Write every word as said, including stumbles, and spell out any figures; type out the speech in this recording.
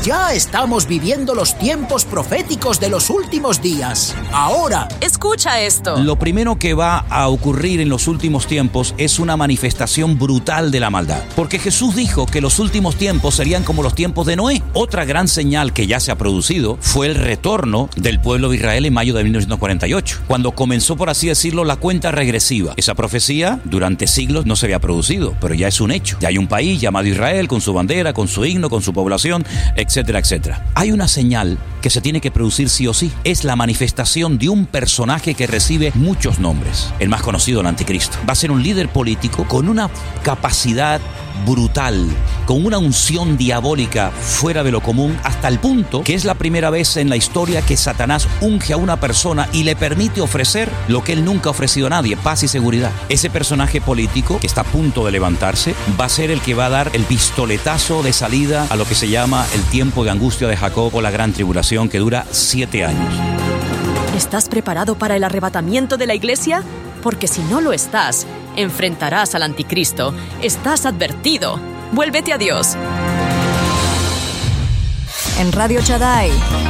Ya estamos viviendo los tiempos proféticos de los últimos días. Ahora, escucha esto. Lo primero que va a ocurrir en los últimos tiempos es una manifestación brutal de la maldad. Porque Jesús dijo que los últimos tiempos serían como los tiempos de Noé. Otra gran señal que ya se ha producido fue el retorno del pueblo de Israel en mayo de mil novecientos cuarenta y ocho, cuando comenzó, por así decirlo, la cuenta regresiva. Esa profecía durante siglos no se había producido, pero ya es un hecho. Ya hay un país llamado Israel con su bandera, con su himno, con su población, etcétera, etcétera. Hay una señal que se tiene que producir sí o sí. Es la manifestación de un personaje que recibe muchos nombres. El más conocido, el anticristo. Va a ser un líder político con una capacidad brutal, con una unción diabólica fuera de lo común, hasta el punto que es la primera vez en la historia que Satanás unge a una persona y le permite ofrecer lo que él nunca ha ofrecido a nadie: paz y seguridad. Ese personaje político que está a punto de levantarse va a ser el que va a dar el pistoletazo de salida a lo que se llama el tiempo de angustia de Jacob, o la gran tribulación, que dura siete años. ¿Estás preparado para el arrebatamiento de la iglesia? Porque si no lo estás, enfrentarás al anticristo. Estás advertido. Vuélvete a Dios. En Radio Shaddai,